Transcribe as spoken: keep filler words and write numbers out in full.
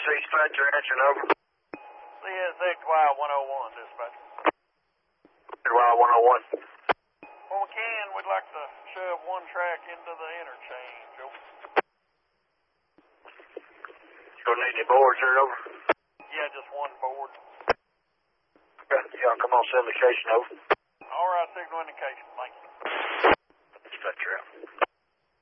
Dispatcher, answering over. C S X Y one oh one, dispatcher. Y one oh one. When we can, we'd like to shove one track into the interchange. Over. Don't need any boards here, over. Yeah, just one board. Yeah, come on, send indication, over. All right, signal indication.